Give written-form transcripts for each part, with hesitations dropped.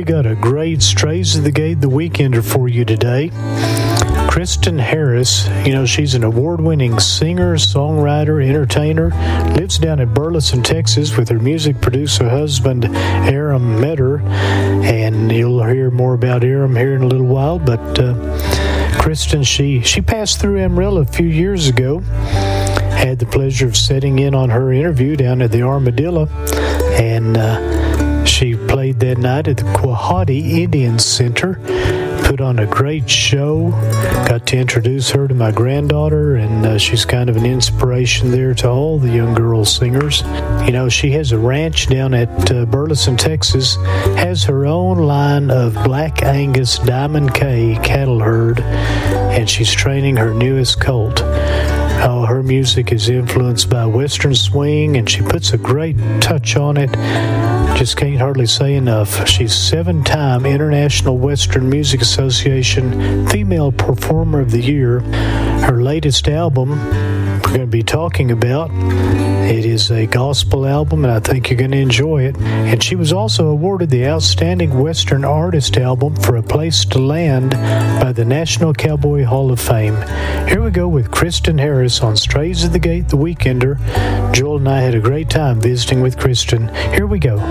we got a great Strays of the Gate, the Weekender for you today. Kristen Harris, she's an award-winning singer, songwriter, entertainer, lives down in Burleson, Texas with her music producer husband, Aram Metter, and you'll hear more about Aram here in a little while, but Kristen, she passed through Amarillo a few years ago. Had the pleasure of sitting in on her interview down at the Armadillo, and she played that night at the Quahati Indian Center. Put on a great show. Got to introduce her to my granddaughter, and she's kind of an inspiration there to all the young girl singers. She has a ranch down at Burleson, Texas, has her own line of Black Angus Diamond K cattle herd, and she's training her newest colt. Her music is influenced by Western swing, and she puts a great touch on it. Just can't hardly say enough. She's 7-time International Western Music Association Female Performer of the Year. Her latest album we're going to be talking about, it is a gospel album, and I think you're going to enjoy it. And she was also awarded the Outstanding Western Artist Album for A Place to Land by the National Cowboy Hall of Fame. Here we go with Kristen Harris on Strays of the Gate, the Weekender. Joel and I had a great time visiting with Kristen. Here we go.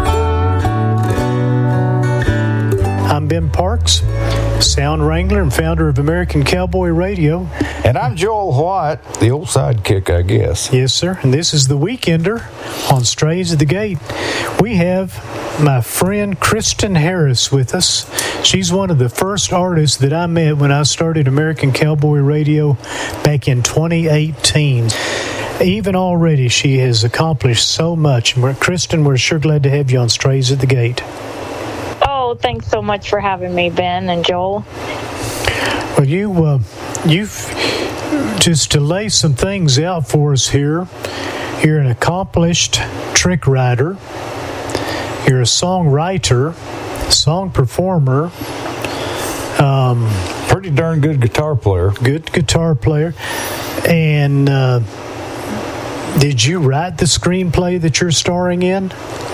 I'm Ben Parks, sound wrangler and founder of American Cowboy Radio. And I'm Joel White, the old sidekick, I guess. Yes, sir. And this is The Weekender on Strays of the Gate. We have my friend Kristen Harris with us. She's one of the first artists that I met when I started American Cowboy Radio back in 2018. Even already, she has accomplished so much. Kristen, we're sure glad to have you on Strays at the Gate. Oh, thanks so much for having me, Ben and Joel. Well, you've just to lay some things out for us here. You're an accomplished trick rider. You're a songwriter, song performer. Pretty darn good guitar player. Good guitar player. And did you write the screenplay that you're starring in?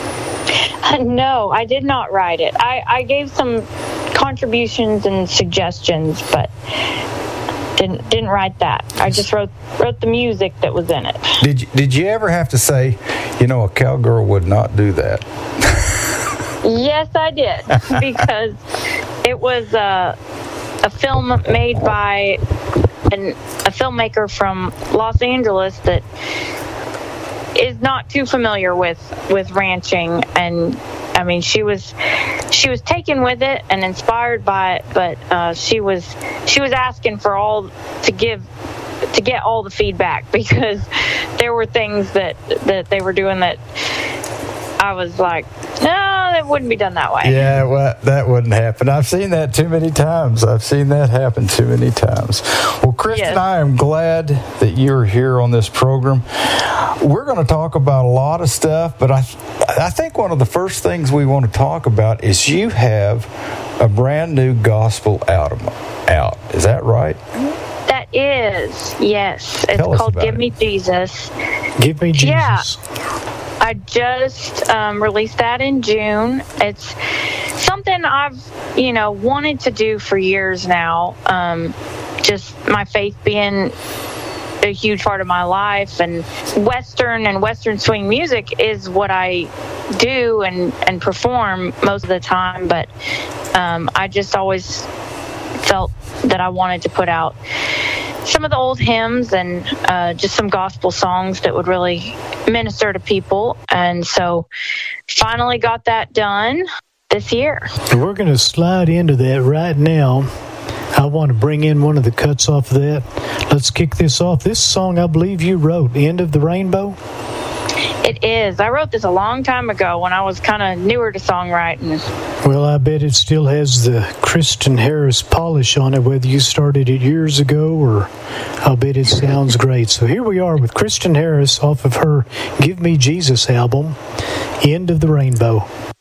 No, I did not write it. I gave some contributions and suggestions, but didn't write that. I just wrote the music that was in it. Did you ever have to say, a cowgirl would not do that? Yes, I did, because it was a film made by a filmmaker from Los Angeles that is not too familiar with ranching, and I mean she was taken with it and inspired by it, but she was asking for to get all the feedback, because there were things that they were doing that I was like, no, that wouldn't be done that way. Yeah, well, that wouldn't happen. I've seen that too many times. I've seen that happen too many times. Well, Kristen, yes. I am glad that you're here on this program. We're going to talk about a lot of stuff, but I think one of the first things we want to talk about is you have a brand new gospel album out. Is that right? That is, yes. It's called Give Me Jesus. Give Me Jesus. Yeah. I just released that in June. It's something I've, wanted to do for years now. Just my faith being a huge part of my life, and Western swing music is what I do and perform most of the time. But I just always felt that I wanted to put out some of the old hymns and just some gospel songs that would really minister to people. And so finally got that done this year. We're going to slide into that right now. I want to bring in one of the cuts off of that. Let's kick this off. This song, I believe you wrote, End of the Rainbow? It is. I wrote this a long time ago when I was kind of newer to songwriting. Well, I bet it still has the Kristen Harris polish on it, whether you started it years ago, or I'll bet it sounds great. So here we are with Kristen Harris off of her Give Me Jesus album, End of the Rainbow.